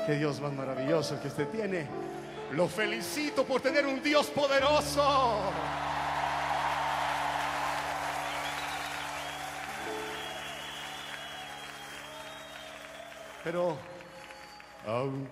Qué Dios más maravilloso que usted tiene. Lo felicito por tener un Dios poderoso. Pero